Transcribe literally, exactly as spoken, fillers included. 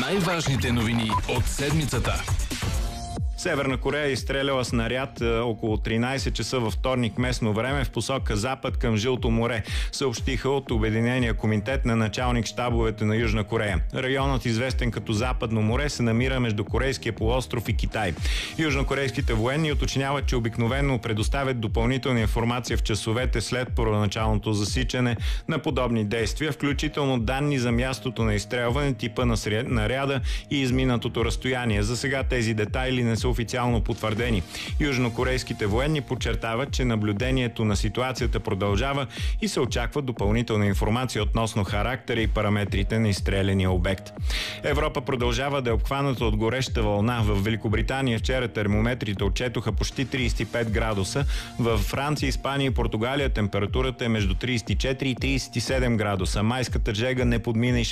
Най-важните новини от седмицата. Северна Корея е изстреляла снаряд около тринайсет часа във вторник местно време в посока запад към Жълто море, съобщиха от Обединения комитет на началник щабовете на Южна Корея. Районът, известен като Западно море, се намира между Корейския полуостров и Китай. Южнокорейските военни уточняват, че обикновено предоставят допълнителна информация в часовете след първоначалното засичане на подобни действия, включително данни за мястото на изстрелване, типа на снаряда и изминатото разстояние. За сега тези детайли не са официално потвърдени. Южнокорейските военни подчертават, че наблюдението на ситуацията продължава и се очаква допълнителна информация относно характера и параметрите на изстреляния обект. Европа продължава да е обхваната от гореща вълна. В Великобритания вчера термометрите отчетоха почти трийсет и пет градуса. В Франция, Испания и Португалия температурата е между трийсет и четири и трийсет и седем градуса. Майската жега не подмина и